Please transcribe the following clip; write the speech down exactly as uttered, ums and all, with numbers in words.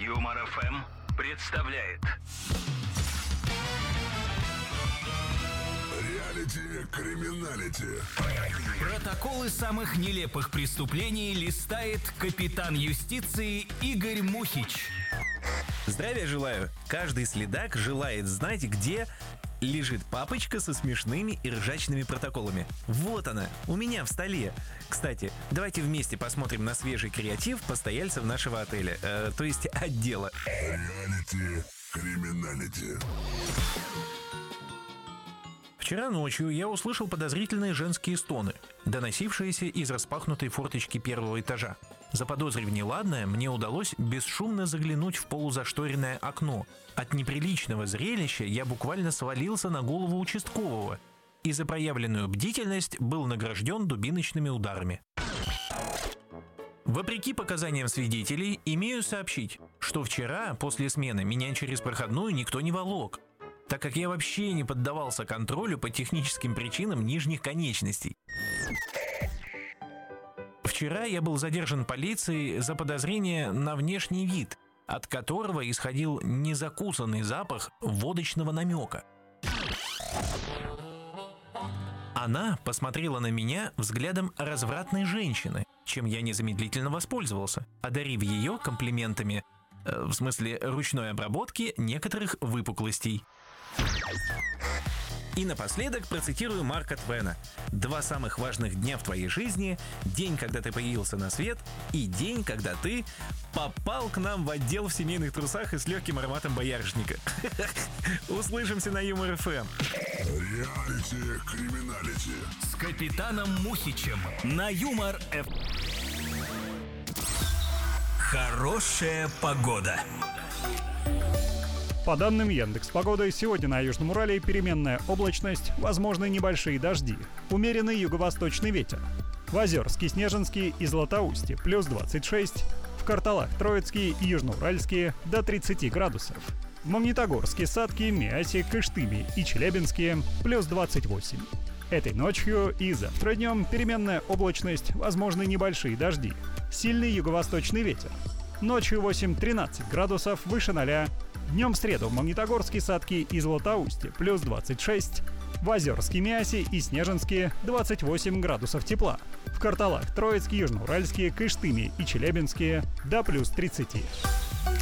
Юмор эф эм представляет Реалити-криминалити. Протоколы самых нелепых преступлений листает капитан юстиции Игорь Мухич. Здравия желаю! Каждый следак желает знать, где лежит папочка со смешными и ржачными протоколами. Вот она, у меня в столе. Кстати, давайте вместе посмотрим на свежий креатив постояльцев нашего отеля, э, то есть отдела. Реалити-криминалити. Вчера ночью я услышал подозрительные женские стоны, доносившиеся из распахнутой форточки первого этажа. Заподозрив неладное, мне удалось бесшумно заглянуть в полузашторенное окно. От неприличного зрелища я буквально свалился на голову участкового и за проявленную бдительность был награжден дубиночными ударами. Вопреки показаниям свидетелей, имею сообщить, что вчера после смены меня через проходную никто не волок, так как я вообще не поддавался контролю по техническим причинам нижних конечностей. Вчера я был задержан полицией за подозрение на внешний вид, от которого исходил незакусанный запах водочного намека. Она посмотрела на меня взглядом развратной женщины, чем я незамедлительно воспользовался, одарив ее комплиментами, э, в смысле ручной обработки некоторых выпуклостей. И напоследок процитирую Марка Твена. Два самых важных дня в твоей жизни – день, когда ты появился на свет, и день, когда ты попал к нам в отдел в семейных трусах и с легким ароматом боярышника. Услышимся на Юмор эф эм. Реалити-криминалити. С капитаном Мухичем на Юмор эф эм. Хорошая погода. По данным Яндекс.Погоды, сегодня на Южном Урале переменная облачность, возможны небольшие дожди, умеренный юго-восточный ветер. В Озерске, Снежинске и Златоусте плюс двадцать шесть, в Карталах, Троицкие и Южноуральские до тридцати градусов. В Магнитогорске, Сатке, Миасе, Кыштыме и Челябинске плюс двадцать восемь. Этой ночью и завтра днем переменная облачность, возможны небольшие дожди, сильный юго-восточный ветер. Ночью восемь-тринадцать градусов выше ноля. Днем в среду в Магнитогорске, Сатке и Златоусте плюс двадцать шесть, в Озерске, Миасе и Снежинске двадцать восемь градусов тепла, в Карталах, Троицке, Южноуральске, Кыштыме и Челябинске до плюс тридцати.